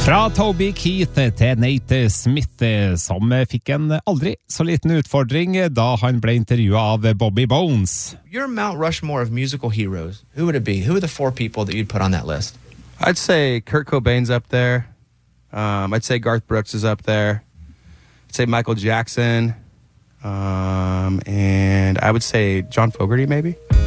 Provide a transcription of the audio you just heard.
Fra Toby Keith til Nate Smith, som fikk en aldri så liten utfordring da han ble intervjuet av Bobby Bones. Your Mount Rushmore of musical heroes, who would it be? Who are the four people that you'd put on that list? I'd say Kurt Cobain's up there. I'd say Garth Brooks is up there. I'd say Michael Jackson. And I would say John Fogerty, maybe.